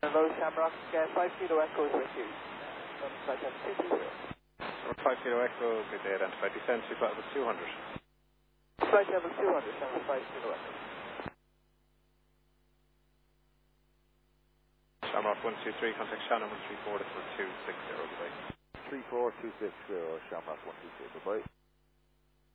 Hello, Shamrock, 5 Kilo Echo is with you. Flight level 220. 5 Kilo Echo, good day, identified descent to flight level 200. Flight level 200, Shamrock 5 Kilo Echo. Shamrock 123, contact Shannon 134, this is 260, goodbye. 34260, Shamrock 123, goodbye.